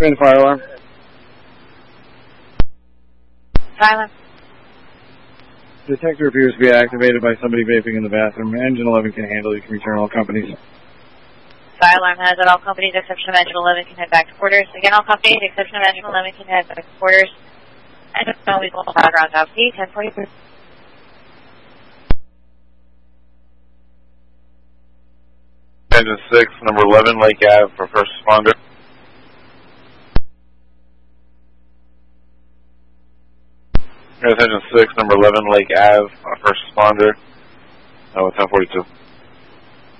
Bring the fire alarm. Silence. Detector appears to be activated by somebody vaping in the bathroom. Engine 11 can handle. You can return all companies. Fire alarm has that all companies exception of Engine 11 can head back to quarters. Again, all companies exception of Engine 11 can head back to quarters. Engine 11 will background top C, 1043. Engine 6, number 11, Lake Ave for first responder. Here's Engine 6, number 11, Lake Ave, first responder, with 1042.